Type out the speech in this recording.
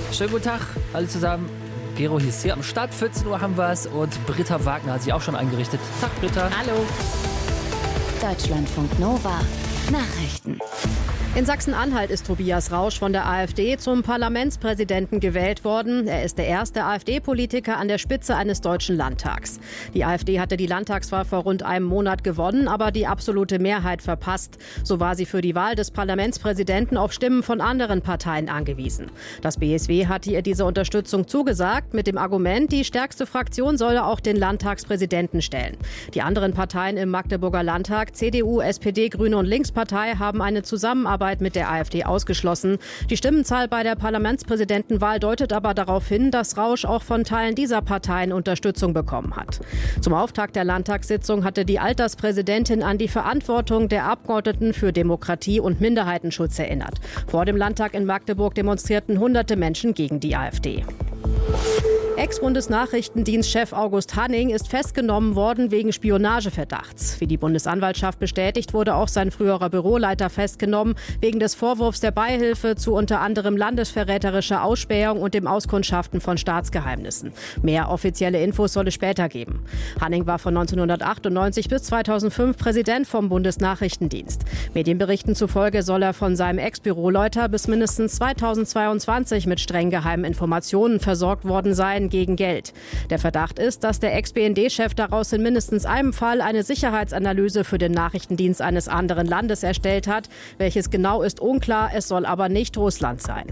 Schönen guten Tag, alle zusammen. Gero hier ist hier am Start, 14 Uhr haben wir es und Britta Wagner hat sich auch schon eingerichtet. Tag, Britta. Hallo. Deutschlandfunk Nova. Nachrichten. In Sachsen-Anhalt ist Tobias Rausch von der AfD zum Parlamentspräsidenten gewählt worden. Er ist der erste AfD-Politiker an der Spitze eines deutschen Landtags. Die AfD hatte die Landtagswahl vor rund einem Monat gewonnen, aber die absolute Mehrheit verpasst. So war sie für die Wahl des Parlamentspräsidenten auf Stimmen von anderen Parteien angewiesen. Das BSW hatte ihr diese Unterstützung zugesagt, mit dem Argument, die stärkste Fraktion solle auch den Landtagspräsidenten stellen. Die anderen Parteien im Magdeburger Landtag, CDU, SPD, Grüne und Linkspartei, haben eine Zusammenarbeit mit der AfD ausgeschlossen. Die Stimmenzahl bei der Parlamentspräsidentenwahl deutet aber darauf hin, dass Rausch auch von Teilen dieser Parteien Unterstützung bekommen hat. Zum Auftakt der Landtagssitzung hatte die Alterspräsidentin an die Verantwortung der Abgeordneten für Demokratie und Minderheitenschutz erinnert. Vor dem Landtag in Magdeburg demonstrierten hunderte Menschen gegen die AfD. Ex-Bundesnachrichtendienstchef August Hanning ist festgenommen worden wegen Spionageverdachts. Wie die Bundesanwaltschaft bestätigt, wurde auch sein früherer Büroleiter festgenommen wegen des Vorwurfs der Beihilfe zu unter anderem landesverräterischer Ausspähung und dem Auskundschaften von Staatsgeheimnissen. Mehr offizielle Infos soll es später geben. Hanning war von 1998 bis 2005 Präsident vom Bundesnachrichtendienst. Medienberichten zufolge soll er von seinem Ex-Büroleiter bis mindestens 2022 mit streng geheimen Informationen versorgt worden sein gegen Geld. Der Verdacht ist, dass der Ex-BND-Chef daraus in mindestens einem Fall eine Sicherheitsanalyse für den Nachrichtendienst eines anderen Landes erstellt hat. Welches genau ist unklar, es soll aber nicht Russland sein.